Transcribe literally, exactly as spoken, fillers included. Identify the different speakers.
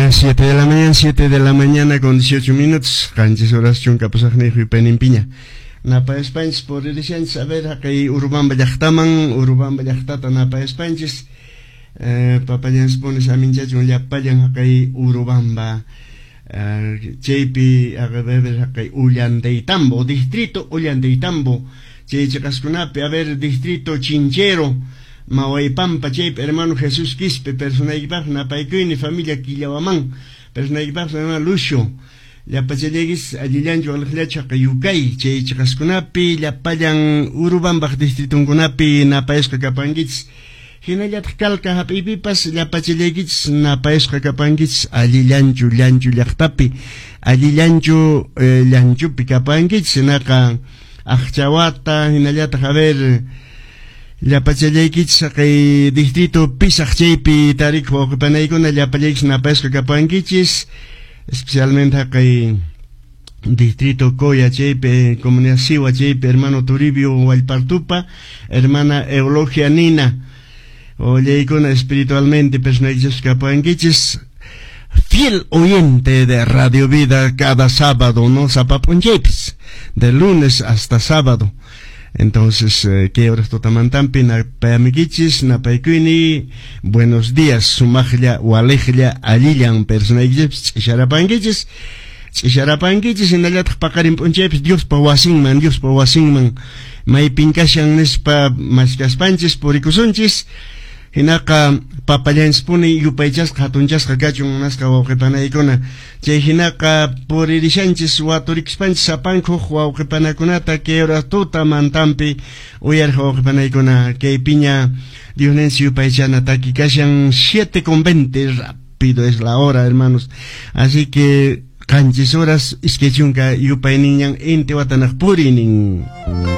Speaker 1: mañana, siete de la mañana, siete de la mañana con dieciocho minutos. Canches horas chunca pasajnejo y penimpiña. Napa Espanches por ediciones, a ver, aquí Urubamba Yachtaman, Urubamba Yachtata Napa Espanches. Eh, Papayan Spones a Minchachun Yapayan, aquí Urubamba. J P, a ver, aquí Ullanteitambo, distrito Ullanteitambo. Chechacascunape, a ver, distrito Chinchero. Mahuaypampa, Chep, hermano Jesús Quispe, personaje Napaycuini, familia Quillabamán, personaje hermano Lucio, la pachelegis, Alilancho, Aljacha, Cayucay, Chechacascunapi, la Payan Urubamba, distrito Ungunapi, Napaesca Capangits, Hinayat Calca, Hapipipas, la pachelegis, Napaesca Capangits, Alilancho, Lancho, Lachtapi, Alilancho, Lanchupi Capangits, Naka, Achawata, Hinayat Javer, la pachalekits kay distrito Pisak Chepi tarik ho kapanaykon na la paleks na pesca kapangichis especialmente kay distrito Coya Chepe comunidad Siwa Chepe hermano Toribio Huaypartupa hermana Eulogia Nina o leikon espiritualmente personajes kapangichis fiel oyente de Radio Vida cada sábado no sapapon Chepes de lunes hasta sábado. Entonces, eh, que ahora esto tamantampi na paamigichis na paikuini buenos días sumaglia o aleglia alilian personajes charapangichis charapangichis en alat pakarim ponchepis Dios pa wasingman Dios pa wasingman may pinkasyan nispa maskaspanchis purikusunchis hinaka papalens puni yupaychas katunchas kagachung naska wawqipanaykuna chay hinaka puririshanchis waturikispanchis sapanku wawqipanakunata que hora tuta mantampi uyar wawqipanaykuna kay piña Dionisio yupaychana taki kashan siete con veinte rápido es la hora hermanos así que kanchis horas iskechunka yupayninyan inti watanak purinin